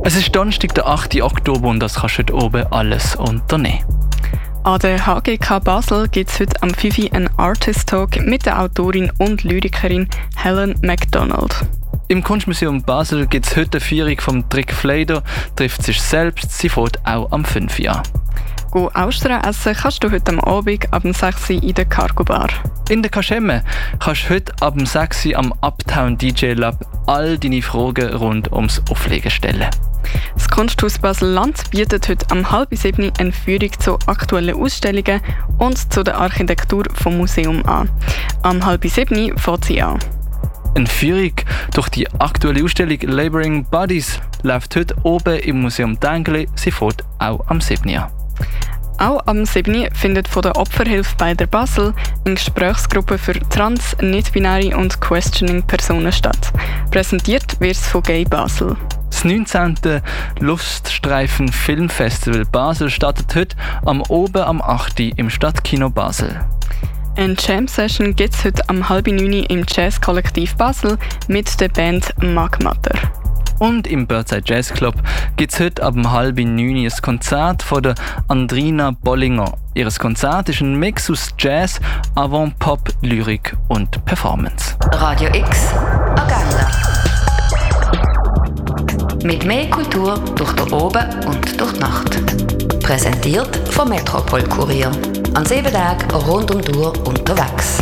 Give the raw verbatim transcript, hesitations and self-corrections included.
Es ist Donnerstag, der achte Oktober, und das kannst du heute oben alles unternehmen. An der H G K Basel gibt es heute am fünf Uhr einen Artist Talk mit der Autorin und Lyrikerin Helen MacDonald. Im Kunstmuseum Basel gibt es heute eine Führung vom Trick Fleider, trifft sich selbst, sie fährt auch am fünf Uhr an. Go Austern essen kannst du heute am Abend ab sechs Uhr in der Cargo Bar. In der Kaschemme kannst du heute ab sechs Uhr am Uptown D J Lab all deine Fragen rund ums Auflegen stellen. Das Kunsthaus Basel-Land bietet heute am halb sieben eine Führung zu aktuellen Ausstellungen und zu der Architektur vom Museum an. Am halb sieben fängt sie an. Eine Führung durch die aktuelle Ausstellung Laboring Bodies läuft heute oben im Museum Dengeli. Sie fährt auch am sieben Uhr an. Auch am sieben Uhr findet von der Opferhilfe bei der Basel eine Gesprächsgruppe für trans-, nicht-binäre und questioning-Personen statt. Präsentiert wird es von Gay Basel. Das neunzehnte Luststreifen Filmfestival Basel startet heute am Oben am acht Uhr im Stadtkino Basel. Eine Jam-Session gibt es heute am halb neun Uhr im Jazz-Kollektiv Basel mit der Band Magmatter. Und im Birdside Jazz Club gibt es heute ab halb neun Uhr ein Konzert von der Andrina Bollinger. Ihr Konzert ist ein Mix aus Jazz, Avant-Pop, Lyrik und Performance. Radio X Agenda. Mit mehr Kultur durch den Oben und durch die Nacht. Präsentiert vom Metropol Kurier. An sieben Tagen rund um die Uhr unterwegs.